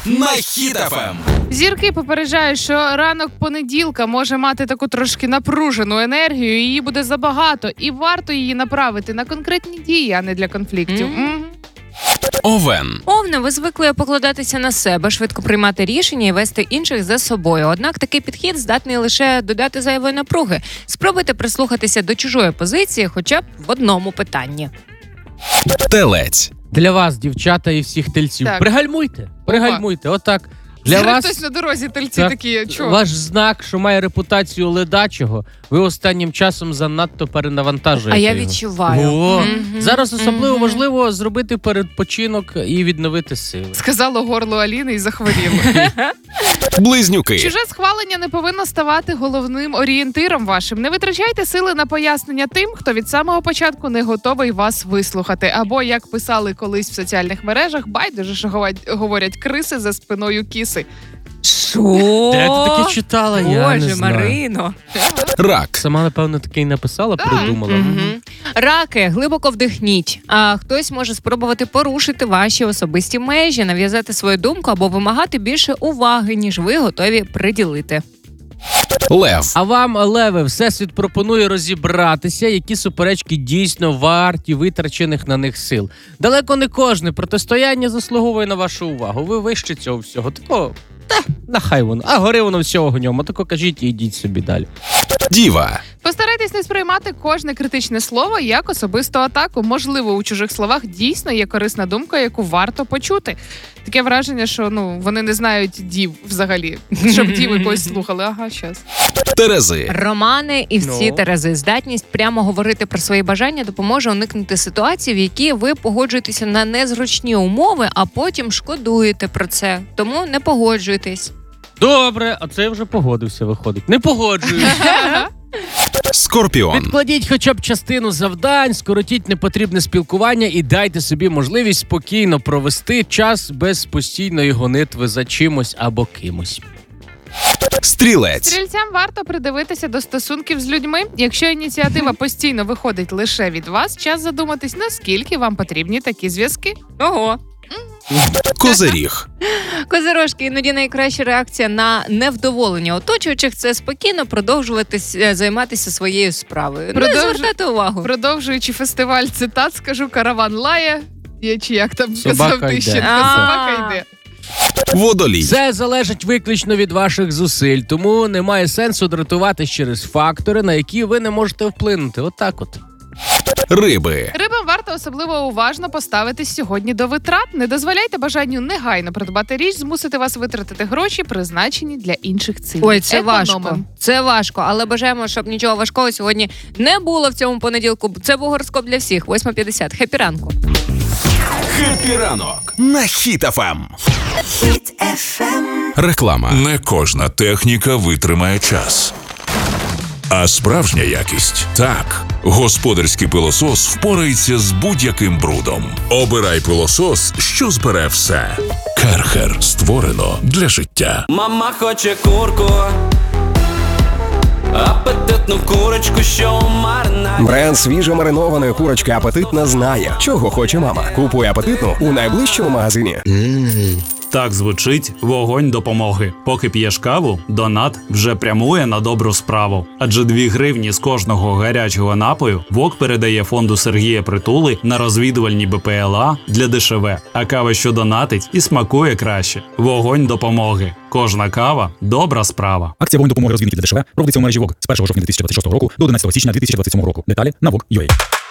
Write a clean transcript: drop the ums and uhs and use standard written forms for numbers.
на Хіт ФМ. Зірки попереджають, що ранок понеділка може мати таку трошки напружену енергію, її буде забагато, і варто її направити на конкретні дії, а не для конфліктів. Овен. Овни, ви звикли покладатися на себе, швидко приймати рішення і вести інших за собою. Однак такий підхід здатний лише додати зайвої напруги. Спробуйте прислухатися до чужої позиції хоча б в одному питанні. Телець. Для вас, дівчата і всіх тельців. Так. Пригальмуйте. Отак. Для Зараз вас хтось на дорозі тельці так, такі, чого? ваш знак, що має репутацію ледачого, ви останнім часом занадто перенавантажуєте А я його. відчуваю. Зараз особливо важливо зробити передпочинок і відновити сили. Сказало горло Аліни і захворіло. Близнюки. Чуже схвалення не повинно ставати головним орієнтиром вашим. Не витрачайте сили на пояснення тим, хто від самого початку не готовий вас вислухати. Або, як писали колись в соціальних мережах, байдуже, що говорять криси за спиною кіси. Що? Де ти таке читала? Я не Боже, знаю. Марино. Рак. Сама, напевно, таке й написала, придумала. Раки, глибоко вдихніть. А хтось може спробувати порушити ваші особисті межі, нав'язати свою думку або вимагати більше уваги, ніж ви готові приділити. Лев. А вам, леви, Всесвіт пропонує розібратися, які суперечки дійсно варті витрачених на них сил. Далеко не кожне протистояння заслуговує на вашу увагу. Ви вище цього всього. Тако, нахай воно. А гори воно всього огнем. А тако кажіть і йдіть собі далі. Діва. Постарайтесь не сприймати кожне критичне слово як особисту атаку. Можливо, у чужих словах дійсно є корисна думка, яку варто почути. Таке враження, що вони не знають дів взагалі, щоб діви когось слухали. Ага, щас. Терези. Романи і всі Терези. Здатність прямо говорити про свої бажання допоможе уникнути ситуації, в які ви погоджуєтеся на незручні умови, а потім шкодуєте про це. Тому не погоджуйтесь. Добре, а це вже погодився, виходить. Не погоджуюсь. Скорпіон. Відкладіть хоча б частину завдань, скоротіть непотрібне спілкування і дайте собі можливість спокійно провести час без постійної гонитви за чимось або кимось. Стрілець. Стрільцям варто придивитися до стосунків з людьми. Якщо ініціатива постійно виходить лише від вас, час задуматись, наскільки вам потрібні такі зв'язки. Ого. Козиріг. Козирожки, іноді найкраща реакція на невдоволення оточуючих – це спокійно продовжувати займатися своєю справою. Не звертати увагу. Продовжуючи фестиваль цитат, скажу, караван лає, чи як там Собака казав йде. Тищенко, собака йде. Водолій. Все залежить виключно від ваших зусиль, тому немає сенсу дратуватись через фактори, на які ви не можете вплинути. Отак от. Риби. Рибам варто особливо уважно поставитись сьогодні до витрат. Не дозволяйте бажанню негайно придбати річ, змусити вас витратити гроші, призначені для інших цілей. Ой, це важко. Економимо. Це важко, але бажаємо, щоб нічого важкого сьогодні не було в цьому понеділку. Це був гороскоп для всіх. 8:50. Хеппі ранку. Хеппі ранок на Хіт ФМ. Реклама. Не кожна техніка витримає час. А справжня якість – так. Господарський пилосос впорається з будь-яким брудом. Обирай пилосос, що збере все. Керхер. Створено для життя. Мама хоче курку, апетитну курочку, що у маринаді. Бренд свіжо маринованої курочки «Апетитна» знає, чого хоче мама. Купуй «Апетитну» у найближчому магазині. Так звучить вогонь допомоги. Поки п'єш каву, донат вже прямує на добру справу. Адже 2 гривні з кожного гарячого напою ВОК передає фонду Сергія Притули на розвідувальні БПЛА для ДШВ. А кава, що донатить, і смакує краще. Вогонь допомоги. Кожна кава – добра справа. Акція «Вогонь допомоги» розвідників ДШВ проводиться у мережі ВОК з 1 жовтня 2026 року до 11 січня 2027 року. Деталі на VOK.UA.